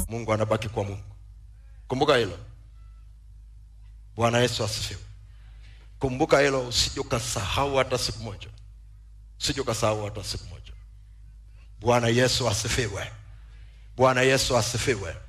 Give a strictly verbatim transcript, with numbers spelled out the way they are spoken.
Mungu anabaki kwa Mungu. Kumbuka hilo. Bwana Yesu asifiwe. Kumbuka hilo, usije ukasahau hata siku moja. Usije ukasahau hata siku moja. Bwana Yesu asifiwe. Bwana Yesu asifiwe.